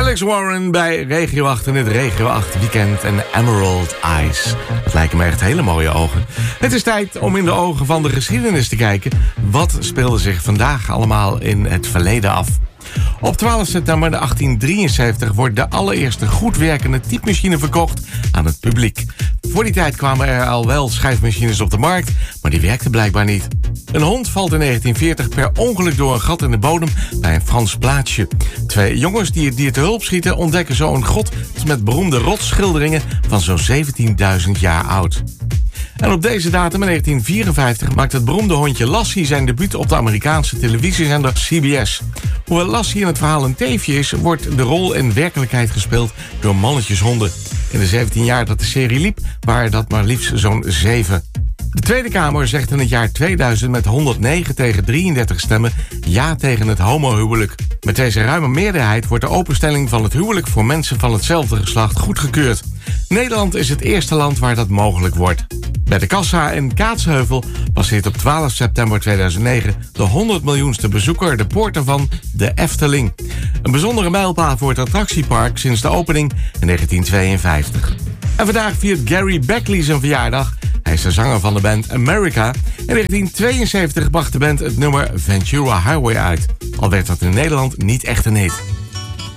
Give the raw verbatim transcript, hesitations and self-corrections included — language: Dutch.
Alex Warren bij Regio acht in het Regio acht Weekend en Emerald Eyes. Dat lijken me echt hele mooie ogen. Het is tijd om in de ogen van de geschiedenis te kijken. Wat speelde zich vandaag allemaal in het verleden af? Op twaalf september achttien drieënzeventig wordt de allereerste goed werkende typemachine verkocht aan het publiek. Voor die tijd kwamen er al wel schrijfmachines op de markt, maar die werkten blijkbaar niet. Een hond valt in negentien veertig per ongeluk door een gat in de bodem bij een Frans plaatsje. Twee jongens die het dier te hulp schieten ontdekken zo een grot met beroemde rotsschilderingen van zo'n zeventienduizend jaar oud. En op deze datum in negentien vierenvijftig maakt het beroemde hondje Lassie zijn debuut op de Amerikaanse televisiezender C B S. Hoewel Lassie in het verhaal een teefje is, wordt de rol in werkelijkheid gespeeld door mannetjeshonden. In de zeventien jaar dat de serie liep, waren dat maar liefst zo'n zeven. De Tweede Kamer zegt in het jaar tweeduizend met honderdnegen tegen drieëndertig stemmen ja tegen het homohuwelijk. Met deze ruime meerderheid wordt de openstelling van het huwelijk voor mensen van hetzelfde geslacht goedgekeurd. Nederland is het eerste land waar dat mogelijk wordt. Bij de Kassa in Kaatsheuvel passeert op twaalf september tweeduizend negen de honderd miljoenste bezoeker de poorten van de Efteling. Een bijzondere mijlpaal voor het attractiepark sinds de opening in negentien tweeënvijftig. En vandaag viert Gary Beckley zijn verjaardag. Hij is de zanger van de band America. In negentien tweeënzeventig bracht de band het nummer Ventura Highway uit. Al werd dat in Nederland niet echt een hit.